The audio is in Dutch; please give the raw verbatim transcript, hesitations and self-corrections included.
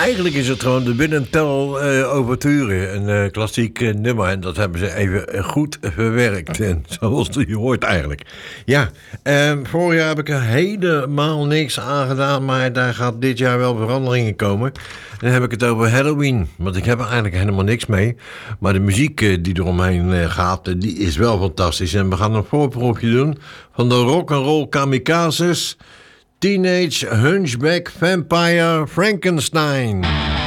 eigenlijk is het gewoon de Binnen Tel uh, Overture. Een uh, klassiek uh, nummer. En dat hebben ze even goed verwerkt. En zoals je hoort eigenlijk. Ja, uh, vorig jaar heb ik er helemaal niks aan gedaan. Maar daar gaat dit jaar wel veranderingen komen. Dan heb ik het over Halloween. Want ik heb er eigenlijk helemaal niks mee. Maar de muziek uh, die eromheen uh, gaat, uh, die is wel fantastisch. En we gaan een voorproefje doen van de Rock'n'Roll Kamikazes. Teenage Hunchback Vampire Frankenstein.